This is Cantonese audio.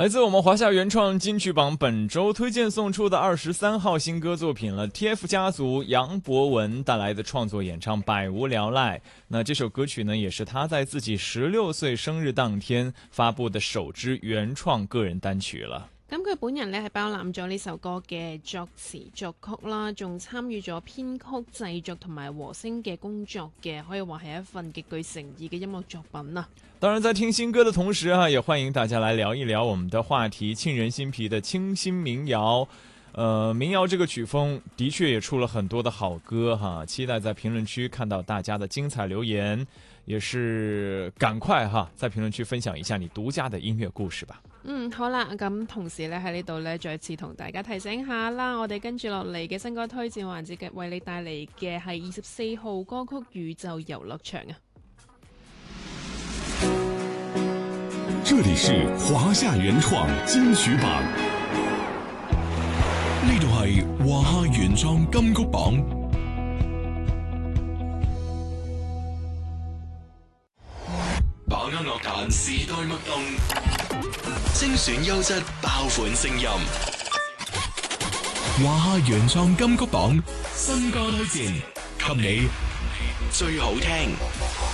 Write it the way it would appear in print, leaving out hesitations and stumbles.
来自我们华夏原创金曲榜本周推荐送出的23号新歌作品了 TF 家族杨博文带来的创作演唱《百无聊赖》。那这首歌曲呢，也是他在自己16岁生日当天发布的首支原創個人單曲了。 咁佢本人咧係包攬咗呢首歌嘅作詞作曲啦，仲參與咗編曲製作同埋和聲嘅工作嘅，可以話係一份極具誠意嘅音樂作品啊。 當然在聽新歌的同時也歡迎大家來聊一聊我們的話題，沁人心脾的清新民謠。民謠這個曲風的確也出了很多的好歌哈，期待在評論區看到大家的精彩留言，也是趕快哈，在評論區分享一下你獨家的音樂故事吧。 好啦，咁同時咧喺呢度咧，再次同大家提醒下啦，我哋跟住落嚟嘅新歌推薦環節嘅，為你帶嚟嘅係24號歌曲《宇宙遊樂場》啊。 這裡是華夏原創金曲榜，呢度係華夏原創金曲榜。把握樂壇時代脈動，精選優質爆款聲音。華夏原創金曲榜新歌推薦，給你最好聽。